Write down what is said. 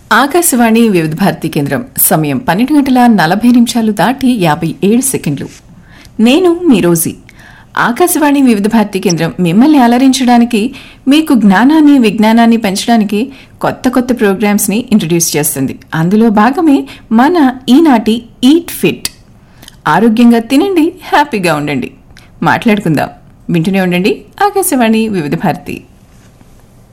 ఆకాశవాణి వివిధ భారతి కేంద్రం. సమయం 12:40 దాటి 57 సెకండ్లు. నేను మీ రోజీ. ఆకాశవాణి వివిధ భారతి కేంద్రం మిమ్మల్ని అలరించడానికి, మీకు జ్ఞానాన్ని విజ్ఞానాన్ని పెంచడానికి కొత్త కొత్త ప్రోగ్రామ్స్ ని ఇంట్రడ్యూస్ చేస్తుంది. అందులో భాగమే మన ఈనాటి ఈట్ ఫిట్. ఆరోగ్యంగా తినండి, హ్యాపీగా ఉండండి. మాట్లాడుకుందాం. వింటూనే ఉండండి ఆకాశవాణి వివిధ భారతి.